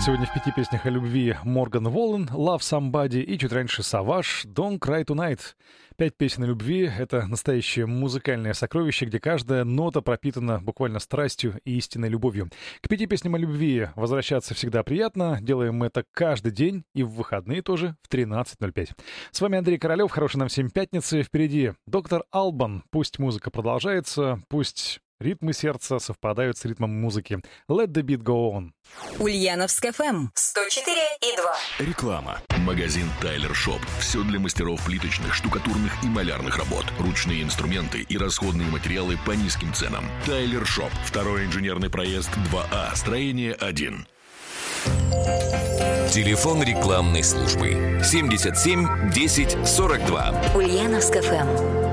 Сегодня в 5 песнях о любви Морган Воллен, Love Somebody, и чуть раньше Savage, Don't Cry Tonight. 5 песен о любви — это настоящее музыкальное сокровище, где каждая нота пропитана буквально страстью и истинной любовью. К 5 песням о любви возвращаться всегда приятно. Делаем мы это каждый день и в выходные тоже в 13:05. С вами Андрей Королёв. Хорошей нам всем пятницы. Впереди доктор Албан. Пусть музыка продолжается, пусть ритмы сердца совпадают с ритмом музыки. Let the beat go on. Ульяновск ФМ 104,2. Реклама. Магазин Тайлер Шоп. Все для мастеров плиточных, штукатурных и малярных работ. Ручные инструменты и расходные материалы по низким ценам. Тайлер Шоп. Второй инженерный проезд 2А. Строение 1. Телефон рекламной службы 77 10 42. Ульяновск ФМ.